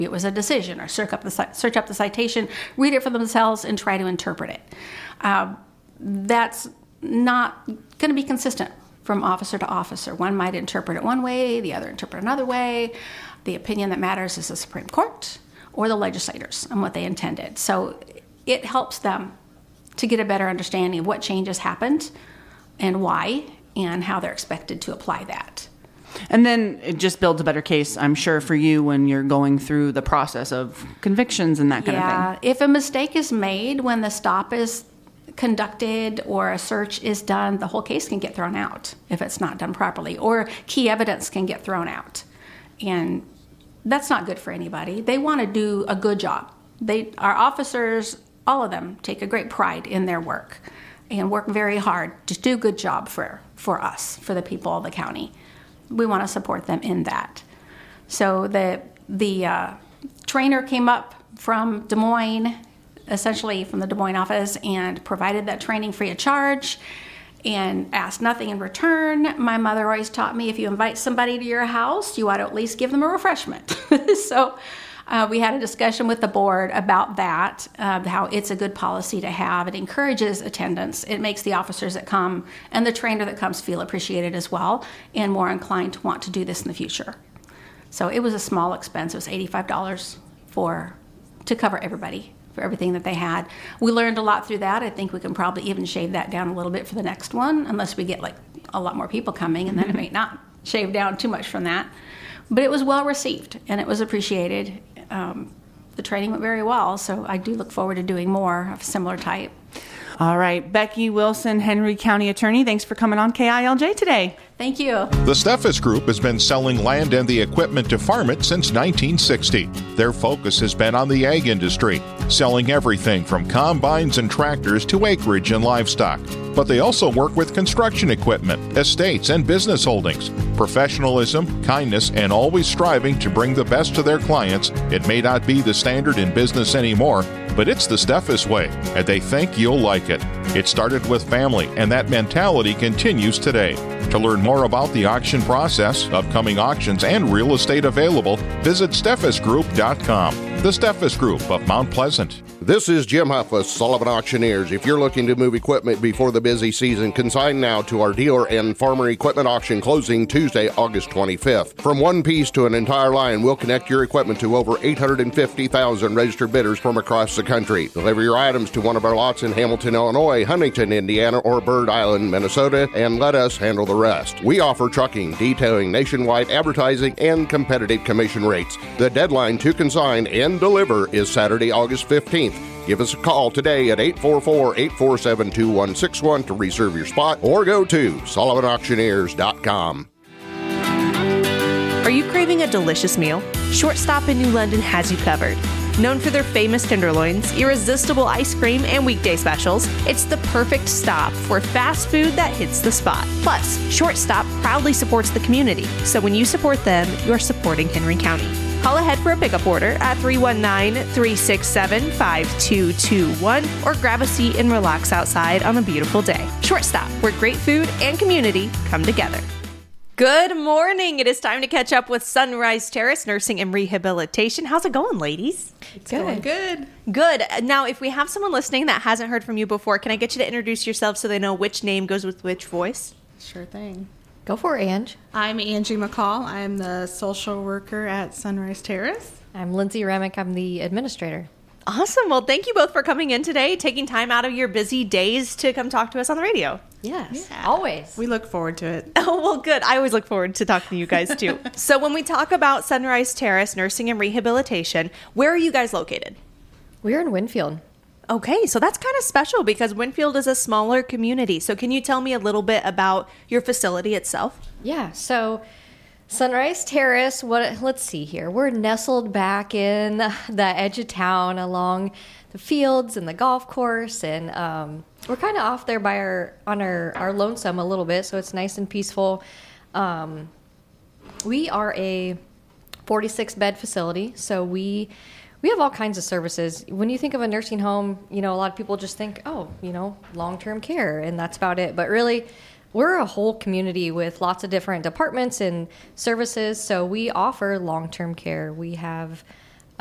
it was a decision, or search up the citation, read it for themselves, and try to interpret it. That's not going to be consistent from officer to officer. One might interpret it one way, the other interpret another way. The opinion that matters is the Supreme Court or the legislators and what they intended. So it helps them to get a better understanding of what changes happened and why, and how they're expected to apply that. And then it just builds a better case, I'm sure, for you when you're going through the process of convictions and that kind of thing. Yeah, if a mistake is made when the stop is conducted or a search is done, the whole case can get thrown out if it's not done properly, or key evidence can get thrown out. And that's not good for anybody. They want to do a good job. Our officers, all of them, take a great pride in their work and work very hard to do a good job for us, for the people of the county. We want to support them in that. So the trainer came up from Des Moines, essentially from the Des Moines office, and provided that training free of charge and asked nothing in return. My mother always taught me, if you invite somebody to your house, you ought to at least give them a refreshment. So we had a discussion with the board about that, how it's a good policy to have. It encourages attendance. It makes the officers that come and the trainer that comes feel appreciated as well, and more inclined to want to do this in the future. So it was a small expense. It was $85 to cover everybody, for everything that they had. We learned a lot through that. I think we can probably even shave that down a little bit for the next one, unless we get like a lot more people coming, and then it may not shave down too much from that. But it was well received, and it was appreciated. The training went very well, so I do look forward to doing more of a similar type. All right, Becky Wilson, Henry County Attorney, thanks for coming on KILJ today. Thank you. The Steffes Group has been selling land and the equipment to farm it since 1960. Their focus has been on the ag industry, selling everything from combines and tractors to acreage and livestock. But they also work with construction equipment, estates, and business holdings. Professionalism, kindness, and always striving to bring the best to their clients. It may not be the standard in business anymore, but it's the Steffes way, and they think you'll like it. It started with family, and that mentality continues today. To learn more about the auction process, upcoming auctions, and real estate available, visit SteffesGroup.com. The Steffes Group of Mount Pleasant. This is Jim Huff with Sullivan Auctioneers. If you're looking to move equipment before the busy season, consign now to our dealer and farmer equipment auction closing Tuesday, August 25th. From one piece to an entire line, we'll connect your equipment to over 850,000 registered bidders from across the country. Deliver your items to one of our lots in Hamilton, Illinois, Huntington, Indiana, or Bird Island, Minnesota, and let us handle the rest. We offer trucking, detailing, nationwide advertising, and competitive commission rates. The deadline to consign and deliver is Saturday, August 15th. Give us a call today at 844-847-2161 to reserve your spot, or go to SullivanAuctioneers.com. Are you craving a delicious meal? Shortstop in New London has you covered. Known for their famous tenderloins, irresistible ice cream, and weekday specials, it's the perfect stop for fast food that hits the spot. Plus, Shortstop proudly supports the community, so when you support them, you're supporting Henry County. Call ahead for a pickup order at 319-367-5221 or grab a seat and relax outside on a beautiful day. Shortstop, where great food and community come together. Good morning. It is time to catch up with Sunrise Terrace Nursing and Rehabilitation. How's it going, ladies? It's going good. Good. Now, if we have someone listening that hasn't heard from you before, can I get you to introduce yourself so they know which name goes with which voice? Sure thing. Go for it, Ange. I'm Angie McCall. I'm the social worker at Sunrise Terrace. I'm Lindsay Remick. I'm the administrator. Awesome. Well, thank you both for coming in today, taking time out of your busy days to come talk to us on the radio. Yes, Yeah. always. We look forward to it. Oh, well, good. I always look forward to talking to you guys, too. So when we talk about Sunrise Terrace Nursing and Rehabilitation, where are you guys located? We're in Winfield. Okay, so that's kind of special because Winfield is a smaller community. So can you tell me a little bit about your facility itself? Yeah, so Sunrise Terrace, let's see here. We're nestled back in the edge of town along the fields and the golf course, and we're kind of off there by our lonesome a little bit, so it's nice and peaceful. We are a 46-bed facility, so we have all kinds of services. When you think of a nursing home, a lot of people just think, long-term care, and that's about it. But really, we're a whole community with lots of different departments and services. So we offer long-term care. We have